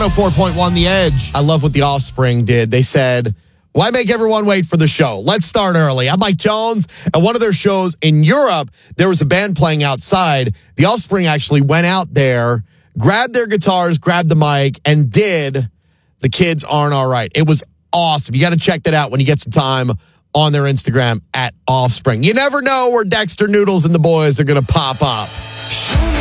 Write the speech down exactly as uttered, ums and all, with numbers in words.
oh four point one The Edge. I love what The Offspring did. They said, why make everyone wait for the show? Let's start early. I'm Mike Jones. At one of their shows in Europe, there was a band playing outside. The Offspring actually went out there, grabbed their guitars, grabbed the mic, and did The Kids Aren't All Right. It was awesome. You got to check that out when you get some time on their Instagram at Offspring. You never know where Dexter Noodles and the boys are going to pop up.